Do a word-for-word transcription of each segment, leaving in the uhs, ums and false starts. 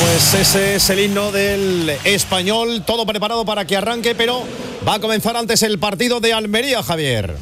Pues ese es el himno del Español, todo preparado para que arranque, pero va a comenzar antes el partido de Almería, Javier.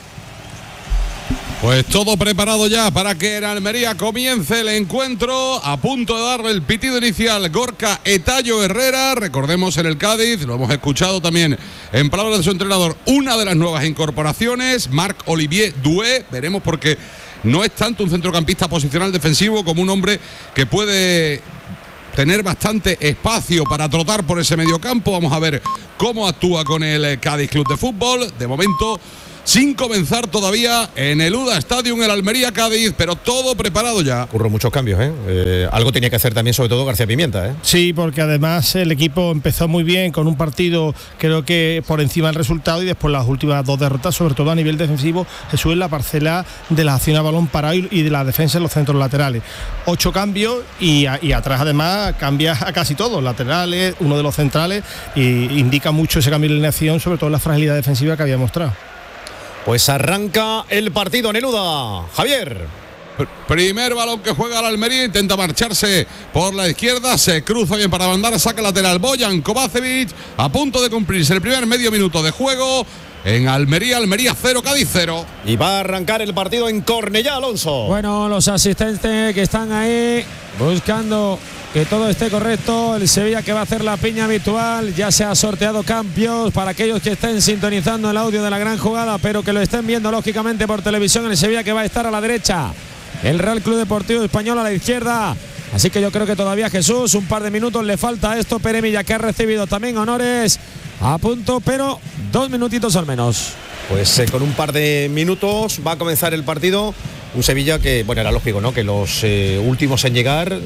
Pues todo preparado ya para que en Almería comience el encuentro. A punto de darle el pitido inicial Gorka Etayo Herrera. Recordemos en el Cádiz, lo hemos escuchado también en palabras de su entrenador, una de las nuevas incorporaciones, Marc-Olivier Doué. Veremos porque no es tanto un centrocampista posicional defensivo como un hombre que puede tener bastante espacio para trotar por ese mediocampo. Vamos a ver cómo actúa con el Cádiz Club de Fútbol. De momento, sin comenzar todavía en el U D A Stadium, el Almería Cádiz, pero todo preparado ya. Ocurren muchos cambios, ¿eh? Eh, algo tenía que hacer también, sobre todo García Pimienta, ¿eh? Sí, porque además el equipo empezó muy bien con un partido, creo que por encima del resultado, y después las últimas dos derrotas, sobre todo a nivel defensivo, Jesús, en la parcela de la acción a balón parado y de la defensa en los centros laterales. Ocho cambios y, a, y atrás además cambia a casi todos, laterales, uno de los centrales, y indica mucho ese cambio de alineación, sobre todo la fragilidad defensiva que había mostrado. Pues arranca el partido en el U D A. Javier. Primer balón que juega la Almería, intenta marcharse por la izquierda, se cruza bien para mandar, saca lateral Bojan Kovacevic, a punto de cumplirse el primer medio minuto de juego en Almería. Almería cero, Cádiz cero. Y va a arrancar el partido en Cornellá, Alonso. Bueno, los asistentes que están ahí buscando que todo esté correcto. El Sevilla que va a hacer la piña habitual. Ya se ha sorteado cambios para aquellos que estén sintonizando el audio de la gran jugada, pero que lo estén viendo lógicamente por televisión. El Sevilla que va a estar a la derecha, el Real Club Deportivo Español a la izquierda. Así que yo creo que todavía Jesús, un par de minutos le falta a esto. Pere Milla, que ha recibido también honores, a punto, pero dos minutitos al menos. Pues eh, con un par de minutos va a comenzar el partido. Un Sevilla que, bueno, era lógico, ¿no?, que los eh, últimos en llegar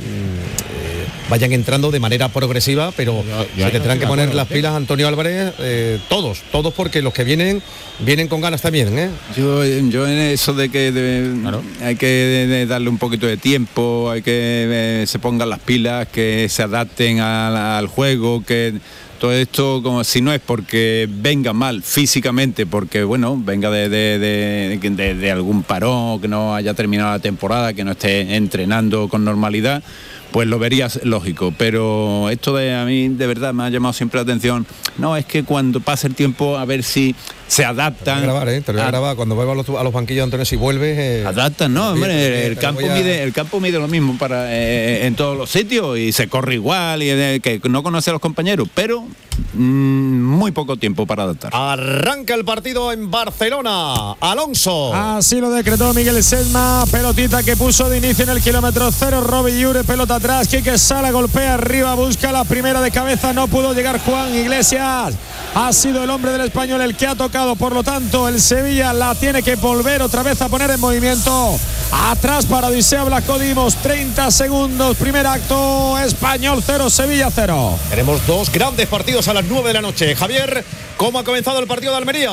vayan entrando de manera progresiva, pero ya, ya se tendrán que poner las pilas, Antonio Álvarez, eh, todos, todos, porque los que vienen, vienen con ganas también, ¿eh? Yo, yo en eso de que de, claro. hay que de, de darle un poquito de tiempo, hay que de, se pongan las pilas, que se adapten a, al juego, que todo esto, como si no es porque venga mal físicamente, porque bueno, venga de, de, de, de, de algún parón, que no haya terminado la temporada, que no esté entrenando con normalidad, pues lo verías lógico, pero esto de a mí de verdad me ha llamado siempre la atención. No, es que cuando pase el tiempo a ver si se adaptan. Te lo voy a grabar, ¿eh? Te lo voy a grabar cuando vuelva a los, a los banquillos, Antonio, si vuelves. Eh, adaptan, no, hombre, el, el campo a... mide, el campo mide lo mismo para eh, en todos los sitios y se corre igual y eh, que no conoce a los compañeros, pero mmm, muy poco tiempo para adaptar. Arranca el partido en Barcelona, Alonso. Así lo decretó Miguel Sedma, pelotita que puso de inicio en el kilómetro cero, Robi Llure, pelota atrás, Quique Sala golpea arriba, busca la primera de cabeza, no pudo llegar Juan Iglesias. Ha sido el hombre del Español el que ha tocado, por lo tanto el Sevilla la tiene que volver otra vez a poner en movimiento. Atrás para Odisea Blasco-Dimos, treinta segundos, primer acto, Español cero, Sevilla cero. Tenemos dos grandes partidos a las nueve de la noche. Javier, ¿cómo ha comenzado el partido de Almería?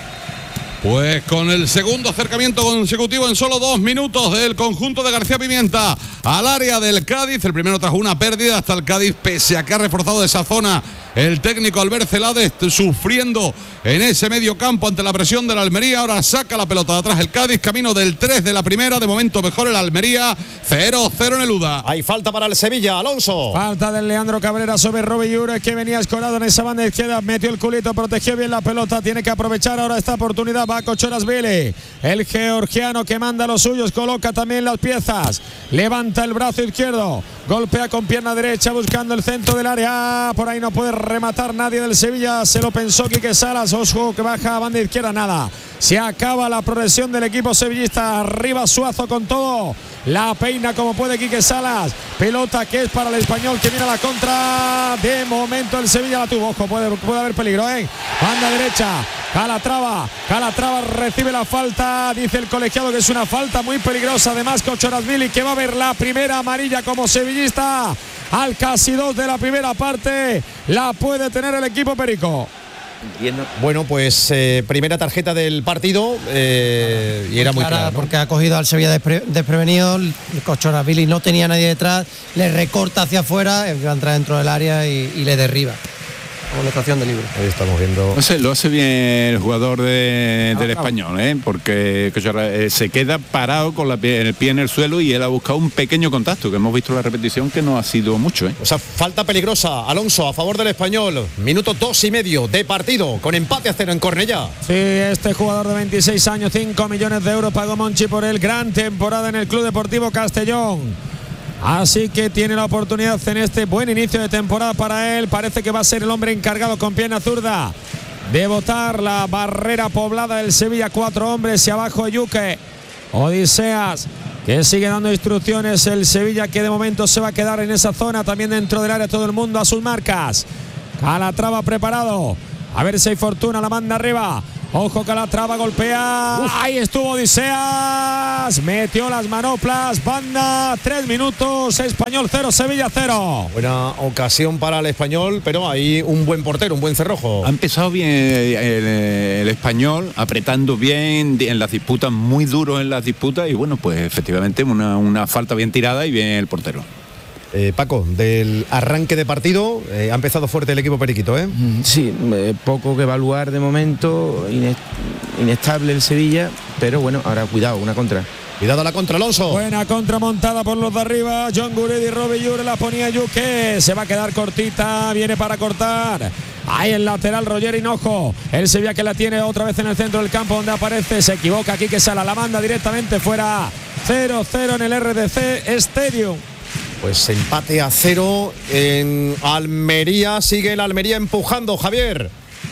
Pues con el segundo acercamiento consecutivo en solo dos minutos del conjunto de García Pimienta al área del Cádiz. El primero tras una pérdida hasta el Cádiz, pese a que ha reforzado esa zona el técnico Albert Celades, sufriendo en ese medio campo ante la presión de la Almería. Ahora saca la pelota de atrás el Cádiz, camino del tres de la primera. De momento mejor el Almería, cero cero en el U D A. Hay falta para el Sevilla, Alonso. Falta del Leandro Cabrera sobre Robi Llure, que venía escorado en esa banda izquierda, metió el culito, protegió bien la pelota, tiene que aprovechar ahora esta oportunidad. Va Kochorashvili, el georgiano que manda a los suyos, coloca también las piezas, levanta el brazo izquierdo, golpea con pierna derecha buscando el centro del área. Por ahí no puede rematar nadie del Sevilla, se lo pensó Quique Salas. Ojo que baja a banda izquierda, nada. Se acaba la progresión del equipo sevillista. Arriba Suazo con todo, la peina como puede Quique Salas, pelota que es para el Español que viene a la contra. De momento el Sevilla la tuvo, ojo, puede, puede haber peligro, ¿eh? Banda derecha, Calatrava, Calatrava recibe la falta, dice el colegiado que es una falta muy peligrosa. Además Kochorashvili, que va a ver la primera amarilla como sevillista al casi dos de la primera parte, la puede tener el equipo perico. Bueno, pues eh, primera tarjeta del partido eh, y era muy clara, ¿no? Porque ha cogido al Sevilla despre, desprevenido. El Kochorashvili no tenía nadie detrás, le recorta hacia afuera, va a entrar dentro del área y, y le derriba. amonestación de libre. Ahí estamos viendo. No sé, lo hace bien el jugador de, del Español, ¿eh? Porque eh, se queda parado con la pie, el pie en el suelo y él ha buscado un pequeño contacto, que hemos visto en la repetición que no ha sido mucho, ¿eh? O sea, falta peligrosa, Alonso, a favor del Español. Minuto dos y medio de partido, con empate a cero en Cornellá. Sí, este jugador de veintiséis años, cinco millones de euros pagó Monchi por él. Gran temporada en el Club Deportivo Castellón. Así que tiene la oportunidad en este buen inicio de temporada para él. Parece que va a ser el hombre encargado con pierna zurda de botar la barrera poblada del Sevilla. Cuatro hombres y abajo Yuque. Odiseas, que sigue dando instrucciones. El Sevilla, que de momento se va a quedar en esa zona. También dentro del área todo el mundo a sus marcas. Calatrava preparado. A ver si hay fortuna, la manda arriba. Ojo, Calatrava golpea. Uf. Ahí estuvo Odiseas. Metió las manoplas. Banda, tres minutos. Español cero, Sevilla cero. Buena ocasión para el Español, pero hay un buen portero, un buen cerrojo. Ha empezado bien el, el, el Español, apretando bien en las disputas, muy duro en las disputas. Y bueno, pues efectivamente una, una falta bien tirada y bien el portero. Eh, Paco, del arranque de partido, eh, ha empezado fuerte el equipo periquito, ¿eh? Sí, eh, poco que evaluar de momento, inestable el Sevilla, pero bueno, ahora cuidado, una contra. Cuidado a la contra, Alonso. Buena contra montada por los de arriba. John Guridi, Robe Llure, la ponía Yuque. Se va a quedar cortita, viene para cortar. Ahí el lateral, Roger Hinojo. El Sevilla que la tiene otra vez en el centro del campo donde aparece. Se equivoca aquí, que sala, la manda directamente fuera. cero cero en el R D C Stadium. Pues empate a cero en Almería. Sigue el Almería empujando, Javier.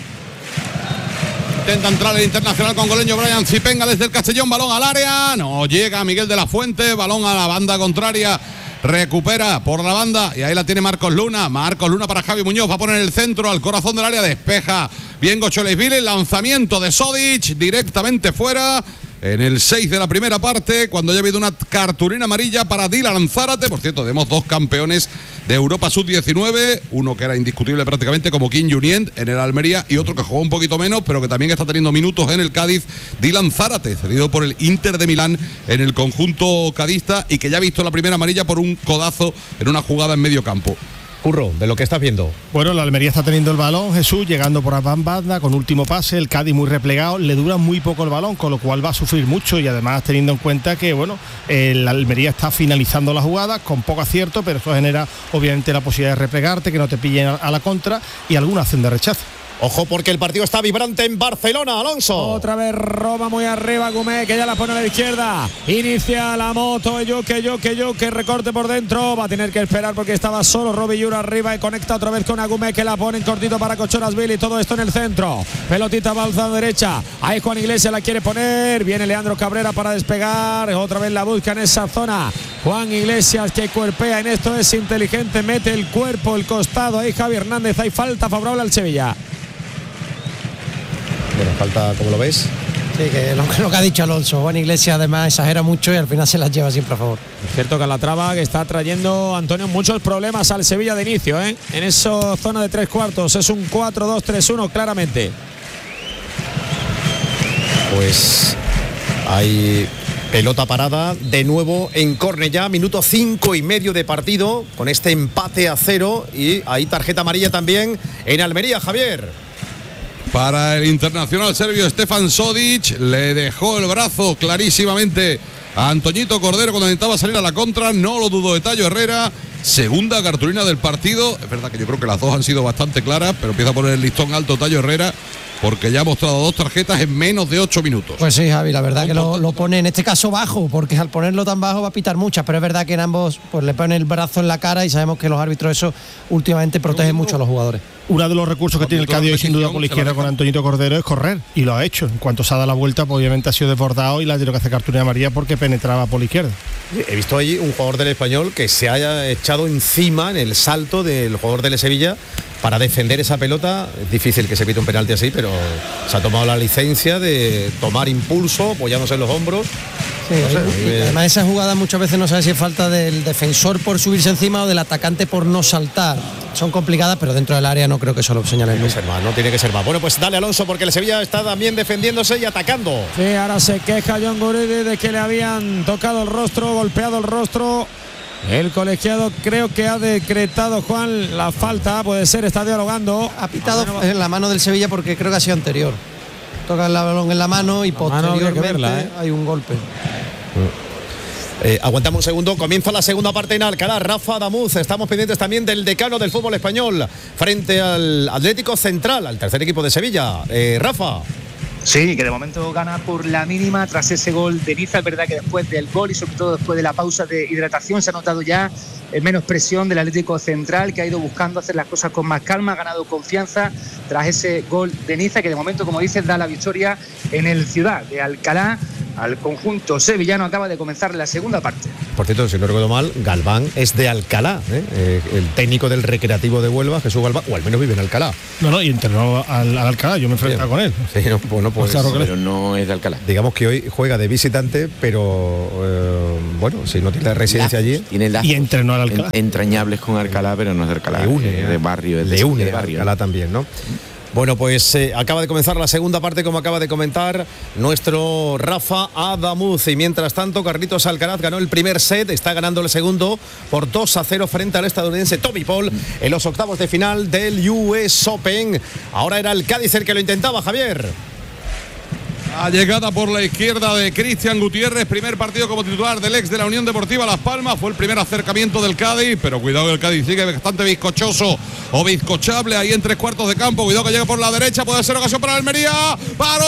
Intenta entrar el internacional congoleño Brian Zipenga desde el Castellón. Balón al área. No llega Miguel de la Fuente. Balón a la banda contraria. Recupera por la banda y ahí la tiene Marcos Luna. Marcos Luna para Javi Muñoz. Va a poner el centro al corazón del área. Despeja bien Gocholeisvili. Lanzamiento de Sodic directamente fuera. En el seis de la primera parte, cuando ya ha habido una cartulina amarilla para Dylan Zárate. Por cierto, tenemos dos campeones de Europa sub diecinueve, uno que era indiscutible prácticamente como Kim Junient en el Almería y otro que jugó un poquito menos, pero que también está teniendo minutos en el Cádiz, Dylan Zárate, cedido por el Inter de Milán en el conjunto cadista y que ya ha visto la primera amarilla por un codazo en una jugada en medio campo. Curro, de lo que estás viendo. Bueno, la Almería está teniendo el balón, Jesús, llegando por la banda con último pase, el Cádiz muy replegado, le dura muy poco el balón, con lo cual va a sufrir mucho y además teniendo en cuenta que, bueno, el Almería está finalizando la jugada con poco acierto, pero eso genera obviamente la posibilidad de replegarte, que no te pillen a la contra y alguna acción de rechazo. Ojo porque el partido está vibrante en Barcelona, Alonso. Otra vez Roma muy arriba, Gumé, que ya la pone a la izquierda. Inicia la moto, yo que yo que yo que recorte por dentro. Va a tener que esperar porque estaba solo Robe Llure arriba y conecta otra vez con Agumé, que la pone en cortito para Cochorazvili. Todo esto en el centro. Pelotita balza derecha. Ahí Juan Iglesias la quiere poner. Viene Leandro Cabrera para despegar. Otra vez la busca en esa zona. Juan Iglesias que cuerpea en esto, es inteligente. Mete el cuerpo, el costado. Ahí Javi Hernández. Hay falta favorable al Sevilla. Bueno, falta, ¿cómo lo ves? Sí, que lo, lo que ha dicho Alonso, Juan Iglesias además exagera mucho y al final se las lleva siempre a favor. Es cierto que Calatrava, que está trayendo, Antonio, muchos problemas al Sevilla de inicio, ¿eh? En esa zona de tres cuartos, es un cuatro dos tres uno claramente. Pues hay pelota parada de nuevo en Cornellá, minuto cinco y medio de partido, con este empate a cero y hay tarjeta amarilla también en Almería, Javier. Para el internacional serbio Stefan Sodic, le dejó el brazo clarísimamente a Antoñito Cordero cuando intentaba salir a la contra, no lo dudó de Tayo Herrera. Segunda cartulina del partido, es verdad que yo creo que las dos han sido bastante claras, pero empieza a poner el listón alto Tayo Herrera porque ya ha mostrado dos tarjetas en menos de ocho minutos. Pues sí, Javi, la verdad que lo, lo pone en este caso bajo, porque al ponerlo tan bajo va a pitar muchas, pero es verdad que en ambos pues le pone el brazo en la cara y sabemos que los árbitros eso últimamente protegen mucho a los jugadores. Uno de los recursos que tiene el Cádiz hoy sin duda por la izquierda con Antoñito Cordero es correr, y lo ha hecho. En cuanto se ha dado la vuelta, pues obviamente ha sido desbordado y la ha tenido que hacer cartulina amarilla porque penetraba por la izquierda. He visto ahí un jugador del Español que se haya echado encima en el salto del jugador del Sevilla para defender esa pelota. Es difícil que se pite un penalti así, pero se ha tomado la licencia de tomar impulso, apoyándose en los hombros. Sí, no sé, además esa jugada muchas veces no sabe si es falta del defensor por subirse encima o del atacante por no saltar. Son complicadas, pero dentro del área no creo que eso lo señalen. Tiene que ser más, no tiene que ser más. Bueno, pues dale, Alonso, porque el Sevilla está también defendiéndose y atacando. Sí, ahora se queja John Guridi de que le habían tocado el rostro, golpeado el rostro El colegiado creo que ha decretado, Juan, la falta, puede ser, está dialogando. Ha pitado en la mano del Sevilla porque creo que ha sido anterior. Toca el balón en la mano y la posteriormente mano verla, ¿eh? Hay un golpe. Eh, aguantamos un segundo, comienza la segunda parte en Alcalá. Rafa Adamuz, estamos pendientes también del decano del fútbol español frente al Atlético Central, al tercer equipo de Sevilla. Eh, Rafa. Sí, que de momento gana por la mínima tras ese gol de Niza. Es verdad que después del gol y sobre todo después de la pausa de hidratación se ha notado ya menos presión del Atlético Central, que ha ido buscando hacer las cosas con más calma, ha ganado confianza tras ese gol de Niza, que de momento, como dices, da la victoria en el Ciudad de Alcalá al conjunto sevillano. Acaba de comenzar la segunda parte. Por cierto, si no recuerdo mal, Galván es de Alcalá, ¿eh? Eh, el técnico del Recreativo de Huelva, Jesús Galván, o al menos vive en Alcalá. No, no, y entrenó al, al Alcalá, yo me enfrentaba con él. Sí, no, bueno, pues, o sea, pero no es de Alcalá. Digamos que hoy juega de visitante, pero eh, bueno, si no tiene la residencia lazos, allí. Tiene lazos y entrenó al Alcalá. En, entrañables con Alcalá, pero no es de Alcalá. Le une, es de barrio, es de, le une de barrio. Alcalá también, ¿no? Bueno, pues eh, acaba de comenzar la segunda parte, como acaba de comentar nuestro Rafa Adamuz. Y mientras tanto, Carlitos Alcaraz ganó el primer set, está ganando el segundo por dos a cero frente al estadounidense Tommy Paul en los octavos de final del U S Open. Ahora era el Cádiz el que lo intentaba, Javier. La llegada por la izquierda de Cristian Gutiérrez, primer partido como titular del ex de la Unión Deportiva Las Palmas, fue el primer acercamiento del Cádiz, pero cuidado que el Cádiz sigue bastante bizcochoso o bizcochable ahí en tres cuartos de campo, cuidado que llega por la derecha, puede ser ocasión para Almería, paró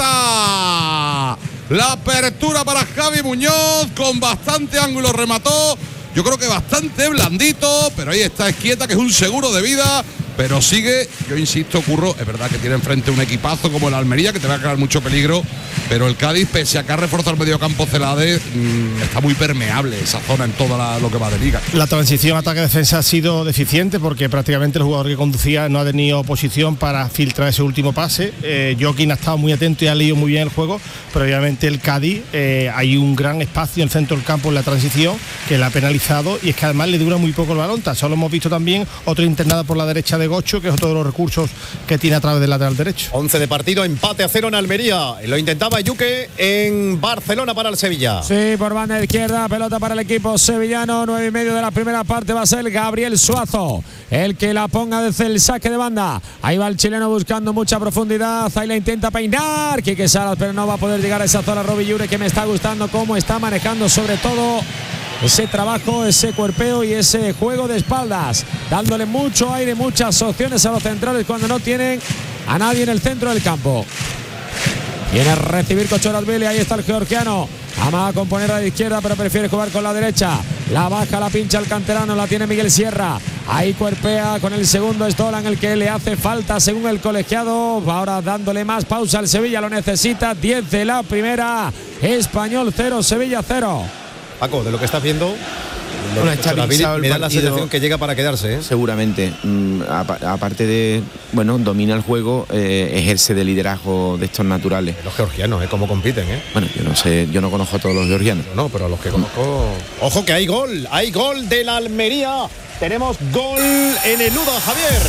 Ezquieta, la apertura para Javi Muñoz, con bastante ángulo remató, yo creo que bastante blandito, pero ahí está Ezquieta, que es un seguro de vida. Pero sigue, yo insisto, Curro, es verdad que tiene enfrente un equipazo como el Almería, que te va a crear mucho peligro, pero el Cádiz, pese a que ha reforzado el mediocampo Celades, mmm, está muy permeable esa zona en todo lo que va de liga. La transición ataque-defensa ha sido deficiente porque prácticamente el jugador que conducía no ha tenido posición para filtrar ese último pase. Eh, Joaquín ha estado muy atento y ha leído muy bien el juego, pero obviamente el Cádiz, eh, hay un gran espacio en el centro del campo en la transición que le ha penalizado, y es que además le dura muy poco el balón. Solo hemos visto también otra internada por la derecha de Gocho, que es otro de los recursos que tiene a través del lateral derecho. once de partido, empate a cero en Almería. Lo intentaba Yuque en Barcelona para el Sevilla. Sí, por banda izquierda, pelota para el equipo sevillano. Nueve y medio de la primera parte va a ser Gabriel Suazo el que la ponga desde el saque de banda. Ahí va el chileno buscando mucha profundidad. Ahí la intenta peinar Quique Salas, pero no va a poder llegar a esa zona. Robillure, que me está gustando cómo está manejando sobre todo ese trabajo, ese cuerpeo y ese juego de espaldas, dándole mucho aire, muchas opciones a los centrales cuando no tienen a nadie en el centro del campo. Viene a recibir Cochorazvili, ahí está el georgiano. Ama a componer a la izquierda, pero prefiere jugar con la derecha. La baja, la pincha el canterano, la tiene Miguel Sierra. Ahí cuerpea con el segundo Stolan, el que le hace falta según el colegiado. Ahora dándole más pausa al Sevilla, lo necesita. diez de la primera. Español cero, Sevilla cero. Paco, de lo que estás viendo, bueno, está me da la sensación que llega para quedarse, ¿eh? Seguramente, mm, aparte de, bueno, domina el juego, eh, ejerce de liderazgo de estos naturales. Los georgianos, ¿eh? Cómo compiten, ¿eh? Bueno, yo no sé, yo no conozco a todos los georgianos. No, pero a los que conozco. Ojo que hay gol, hay gol de la Almería. Tenemos gol en el Nudo, Javier.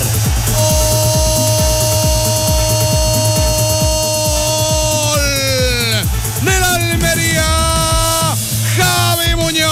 ¡Gol de la Almería! Javi Muñoz.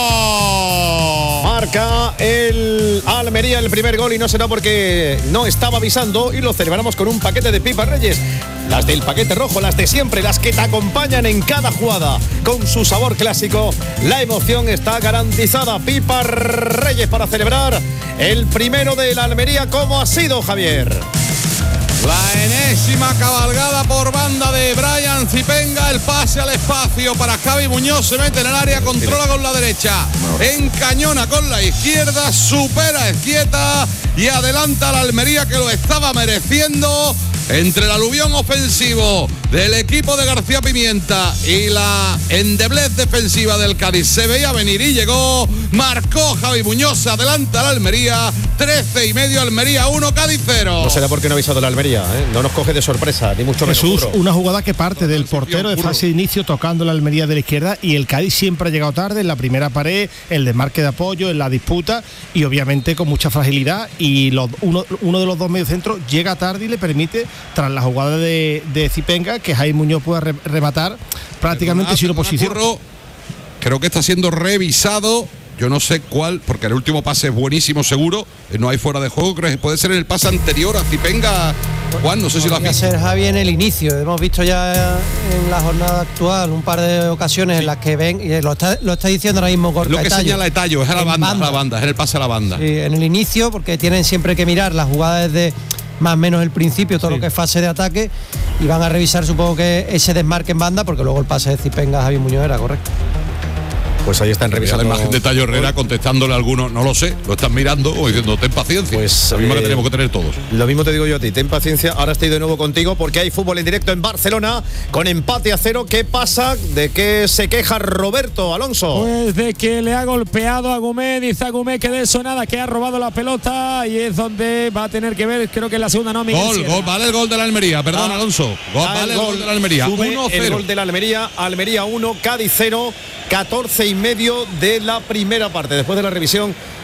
Marca el Almería el primer gol, y no será porque no estaba avisando, y lo celebramos con un paquete de Pipas Reyes. Las del paquete rojo, las de siempre, las que te acompañan en cada jugada. Con su sabor clásico, la emoción está garantizada. Pipas Reyes para celebrar el primero de la Almería. ¿Cómo ha sido, Javier? La enésima cabalgada por banda de Brian Zipenga, el pase al espacio para Javi Muñoz, se mete en el área, controla con la derecha, encañona con la izquierda, supera a Ezquieta y adelanta a la Almería, que lo estaba mereciendo. Entre el aluvión ofensivo del equipo de García Pimienta y la endeblez defensiva del Cádiz se veía venir y llegó, marcó Javi Muñoz, se adelanta la Almería, trece y medio Almería uno, Cádiz cero. No será porque no ha avisado la Almería, ¿eh? No nos coge de sorpresa, ni mucho menos. Jesús, una jugada que parte del portero de fase de inicio tocando la Almería de la izquierda, y el Cádiz siempre ha llegado tarde en la primera pared, el desmarque de apoyo, en la disputa, y obviamente con mucha fragilidad, y los, uno, uno de los dos mediocentros llega tarde y le permite, tras la jugada de, de Zipenga, que Jaime Muñoz pueda re, rematar prácticamente sin oposición. Creo que está siendo revisado yo no sé cuál, porque el último pase es buenísimo seguro, no hay fuera de juego, creo que puede ser en el pase anterior a Zipenga. Juan, no sé si lo has Podría visto. ser Javi en el inicio. Hemos visto ya en la jornada actual un par de ocasiones en las que ven, y lo está, lo está diciendo ahora mismo Gorka Lo que Etayo, señala Etayo es a la en banda, a la banda, es el pase a la banda. Sí, en el inicio, porque tienen siempre que mirar las jugadas desde más o menos el principio, todo Sí. lo que es fase de ataque, y van a revisar, supongo que ese desmarque en banda, porque luego el pase de Zipenga a Javi Muñoz era correcto. Pues ahí están Mira revisando la imagen de Etayo Herrera contestándole a algunos, no lo sé, lo están mirando o diciendo, ten paciencia. Pues, la misma eh, que tenemos que tener todos. Lo mismo te digo yo a ti, ten paciencia. Ahora estoy de nuevo contigo porque hay fútbol en directo en Barcelona con empate a cero. ¿Qué pasa? ¿De qué se queja Roberto Alonso? Pues de que le ha golpeado a Gumé, dice a Gumé que de eso nada, que ha robado la pelota, y es donde va a tener que ver, creo que en la segunda no, Miguel Gol, Sierra. gol, vale el gol de la Almería, perdón Ah, Alonso. Gol, Ah, vale el gol de la Almería. Sube uno el cero. gol de la Almería, Almería uno, Cádiz cero, catorce y medio de la primera parte. Después de la revisión